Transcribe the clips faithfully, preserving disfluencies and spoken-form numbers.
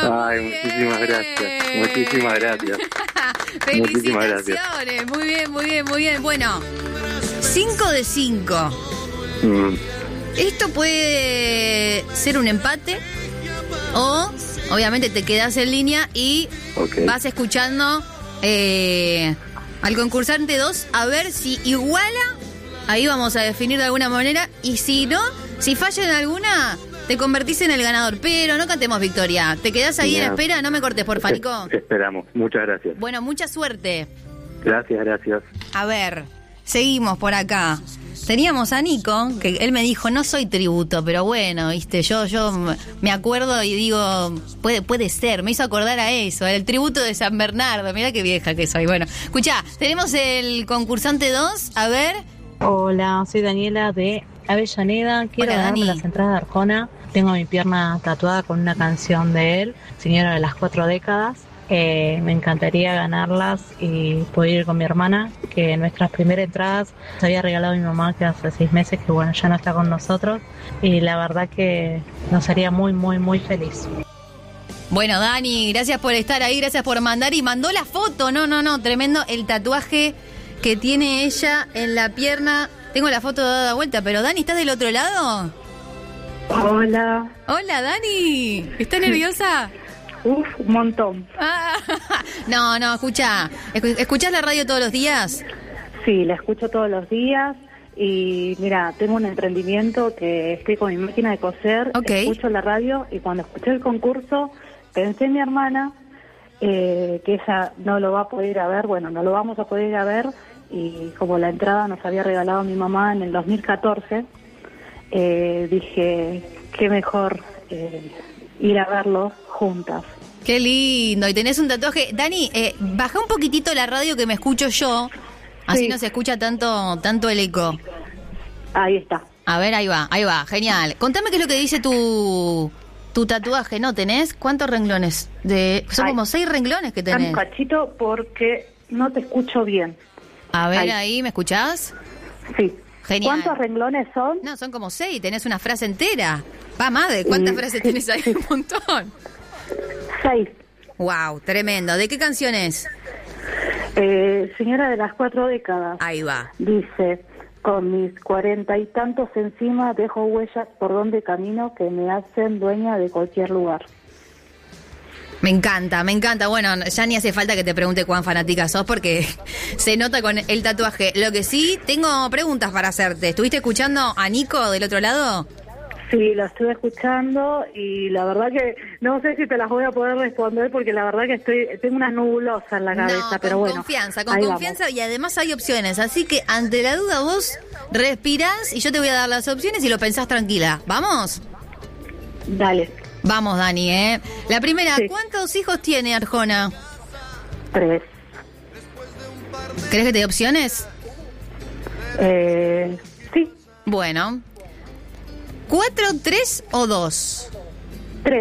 Ay, muchísimas gracias. Muchísimas gracias. Felicitaciones. Muy bien, muy bien, muy bien. Bueno, cinco de cinco. Mm. Esto puede ser un empate o, obviamente, te quedas en línea y Okay. vas escuchando eh, al concursante dos a ver si iguala. Ahí vamos a definir de alguna manera. Y si no, si falla en alguna, te convertís en el ganador. Pero no cantemos victoria. Te quedás ahí Ya. en espera. No me cortes, por Nico. Es- Esperamos. Muchas gracias. Bueno, mucha suerte. Gracias, gracias. A ver, seguimos por acá. Teníamos a Nico, que él me dijo, no soy tributo, pero bueno, viste, yo yo me acuerdo y digo, puede puede ser, me hizo acordar a eso, el tributo de San Bernardo, mirá qué vieja que soy. Bueno, escuchá, tenemos el concursante dos, a ver. Hola, soy Daniela de Avellaneda. Quiero Hola, ganarme Dani. las entradas de Arjona. Tengo mi pierna tatuada con una canción de él, Señora de las Cuatro Décadas. Eh, me encantaría ganarlas y poder ir con mi hermana, que nuestras primeras entradas se había regalado mi mamá, que hace seis meses, que bueno, ya no está con nosotros. Y la verdad que nos haría muy, muy, muy feliz. Bueno, Dani, gracias por estar ahí, gracias por mandar y mandó la foto, no, no, no, tremendo el tatuaje que tiene ella en la pierna. Tengo la foto dada vuelta, pero Dani, ¿estás del otro lado? Hola. Hola, Dani, ¿estás nerviosa? Uf, un montón. Ah, no, no, escucha, ¿escuchás la radio todos los días? Sí, la escucho todos los días y mira, tengo un emprendimiento que estoy con mi máquina de coser, Ok. escucho la radio y cuando escuché el concurso pensé en mi hermana, eh, que ella no lo va a poder ir a ver, bueno, no lo vamos a poder ir a ver y como la entrada nos había regalado mi mamá en el dos mil catorce, eh, dije, qué mejor eh, ir a verlo juntas. Qué lindo, y tenés un tatuaje. Dani, eh, baja un poquitito la radio que me escucho yo, así Sí. no se escucha tanto tanto el eco. Ahí está. A ver, ahí va, ahí va, genial. Contame qué es lo que dice tu tu tatuaje, ¿no? ¿Tenés cuántos renglones? De Son Ay. como seis renglones que Dame tenés. un cachito porque no te escucho bien. A ver, Ahí. ahí, ¿me escuchás? Sí. Genial. ¿Cuántos renglones son? No, son como seis, tenés una frase entera. Va, madre, ¿cuántas Mm. frases tenés ahí? Un montón. Seis. Wow, tremendo. ¿De qué canción es? Eh, señora de las Cuatro Décadas. Ahí va. Dice, con mis cuarenta y tantos encima dejo huellas por donde camino que me hacen dueña de cualquier lugar. Me encanta, me encanta. Bueno, ya ni hace falta que te pregunte cuán fanática sos porque se nota con el tatuaje. Lo que sí, tengo preguntas para hacerte. ¿Estuviste escuchando a Nico del otro lado? Sí, lo estuve escuchando y la verdad que no sé si te las voy a poder responder porque la verdad que estoy tengo unas nebulosas en la cabeza, No, con pero bueno. confianza, con ahí confianza vamos. y además hay opciones. Así que ante la duda vos respirás y yo te voy a dar las opciones y lo pensás tranquila. ¿Vamos? Dale, Vamos, Dani, ¿eh? La primera, Sí. ¿cuántos hijos tiene Arjona? tres. ¿Querés que te dé opciones? Eh, sí, Bueno. ¿Cuatro, tres o dos? tres.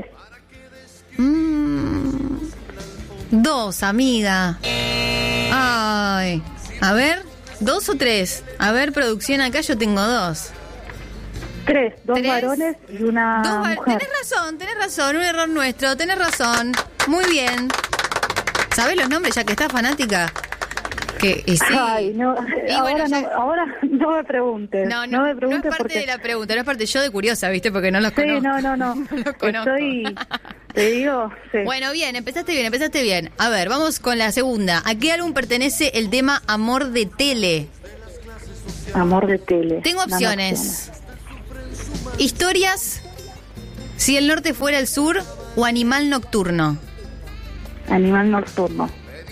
Mm, dos, amiga. Ay. A ver, ¿dos o tres? A ver, producción, acá yo tengo dos. Tres, dos Tres. varones y una Dos va- mujer. tenés razón, tenés razón, un error nuestro, tenés razón. Muy bien. ¿Sabés los nombres ya que estás fanática? Que, y sí. Ay, no, Y ahora, bueno, ya- no, ahora no me preguntes. No, no, no me no es preguntes parte porque... de la pregunta, no es parte yo de curiosa, ¿viste? Porque no los Sí, conozco. no, no, no. No los conozco. Estoy, te digo, sí. Bueno, bien, empezaste bien, empezaste bien. A ver, vamos con la segunda. ¿A qué álbum pertenece el tema Amor de Tele? Amor de tele. Tengo Dame opciones. Historias, Si el norte fuera el sur o Animal nocturno. Animal nocturno.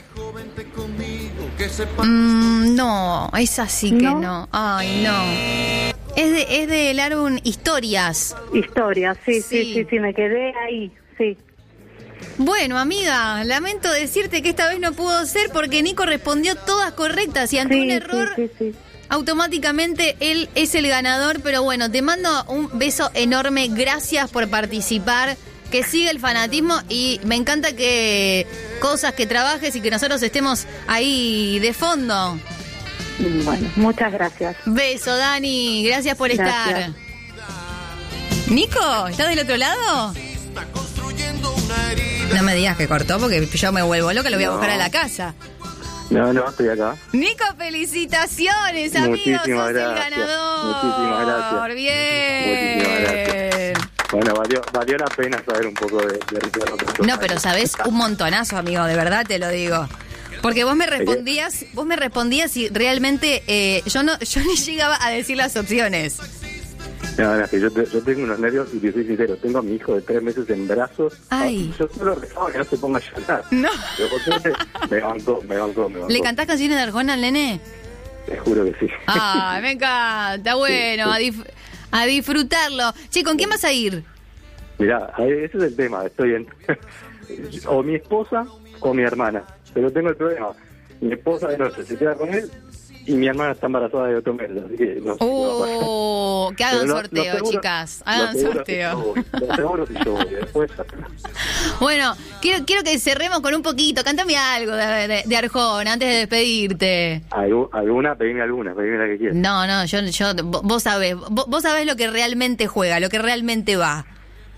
Mm, no, es así que ¿No? no. Ay, no. Es de, es del álbum Historias. Historia, sí, Sí. sí, sí, sí, me quedé ahí, sí. Bueno, amiga, lamento decirte que esta vez no pudo ser porque Nico respondió todas correctas y ante Sí, un error sí, sí, sí. automáticamente él es el ganador. Pero bueno, te mando un beso enorme, gracias por participar, que siga el fanatismo y me encanta que cosas que trabajes y que nosotros estemos ahí de fondo. Bueno, muchas gracias. Beso, Dani, gracias por Gracias. estar. Nico, ¿estás del otro lado? No me digas que cortó porque yo me vuelvo loca, lo voy a No. buscar a la casa. No, no, estoy acá. Nico, felicitaciones, amigo, Muchísimas sos gracias. el ganador. Muchísimas gracias. Bien. Muchísimas gracias. Bueno, valió, valió la pena saber un poco de, de Ricardo. No, pero sabés un montonazo, amigo, de verdad te lo digo. Porque vos me respondías, vos me respondías y realmente eh, yo no, yo ni llegaba a decir las opciones. No, no, que yo, te- yo tengo unos nervios y te soy sincero, tengo a mi hijo de tres meses en brazos. Ay. Yo solo rezaba que no se ponga a llorar. No. Pero por suerte me bancó, me bancó, me bancó. ¿Le cantás canciones de Arjona al nene? Te juro que sí. Ay, me encanta, bueno, a, dif- a disfrutarlo. Che, ¿con quién vas a ir? Mirá, ahí- ese es el tema, estoy en... o mi esposa o mi hermana. Pero tengo el problema, mi esposa de noche se queda con él y mi hermana está embarazada de otro mes, así que no sé qué va a pasar. Oh, que hagan Pero lo- sorteo, lo seguro- chicas, lo hagan seguro sorteo. si yo voy, lo seguro si yo voy, después... Bueno, quiero, quiero que cerremos con un poquito, cántame algo de, de, de Arjona antes de despedirte. Algu- Alguna, pedime alguna, pedime la que quieras. No, no, yo, yo, vo- vos sabés, vos, vos sabés lo que realmente juega, lo que realmente va.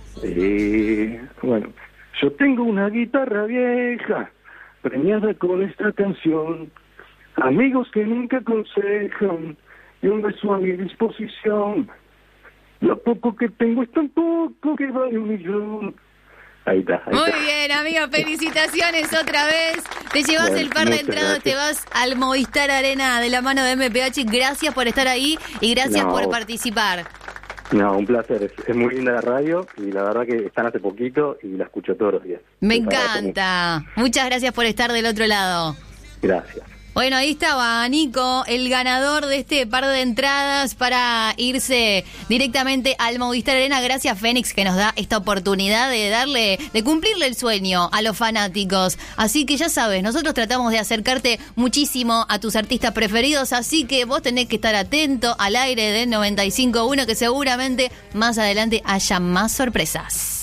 Eh, bueno, yo tengo una guitarra vieja, premiada con esta canción, amigos que nunca aconsejan, y un beso a mi disposición. Lo poco que tengo es tan poco que vale un millón. Ahí está, ahí Muy está. bien, amigo, felicitaciones otra vez. Te llevas Bueno, el par de muchas entradas, te vas al Movistar Arena de la mano de M P H. Gracias por estar ahí y gracias No. por participar. No, un placer, es, es muy linda la radio y la verdad que están hace poquito y la escucho todos los días. Me Les agradezco encanta. Muchas gracias por estar del otro lado. mucho. Gracias. Bueno, ahí estaba Nico, el ganador de este par de entradas para irse directamente al Movistar Arena. Gracias, Fénix, que nos da esta oportunidad de darle, de cumplirle el sueño a los fanáticos. Así que ya sabes, nosotros tratamos de acercarte muchísimo a tus artistas preferidos, así que vos tenés que estar atento al aire de noventa y cinco punto uno, que seguramente más adelante haya más sorpresas.